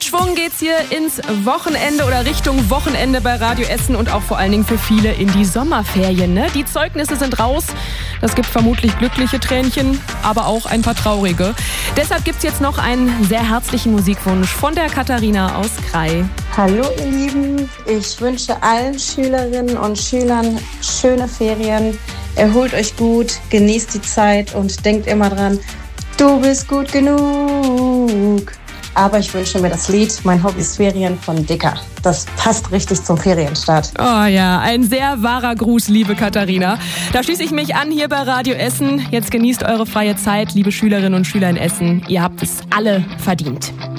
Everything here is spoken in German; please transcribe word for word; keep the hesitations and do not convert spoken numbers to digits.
Mit Schwung geht's hier ins Wochenende oder Richtung Wochenende bei Radio Essen und auch vor allen Dingen für viele in die Sommerferien. Ne? Die Zeugnisse sind raus. Das gibt vermutlich glückliche Tränchen, aber auch ein paar traurige. Deshalb gibt's jetzt noch einen sehr herzlichen Musikwunsch von der Katharina aus Krai. Hallo ihr Lieben, ich wünsche allen Schülerinnen und Schülern schöne Ferien. Erholt euch gut, genießt die Zeit und denkt immer dran, du bist gut genug. Aber ich wünsche mir das Lied Mein Hobby ist Ferien von Dicker. Das passt richtig zum Ferienstart. Oh ja, ein sehr wahrer Gruß, liebe Katharina. Da schließe ich mich an hier bei Radio Essen. Jetzt genießt eure freie Zeit, liebe Schülerinnen und Schüler in Essen. Ihr habt es alle verdient.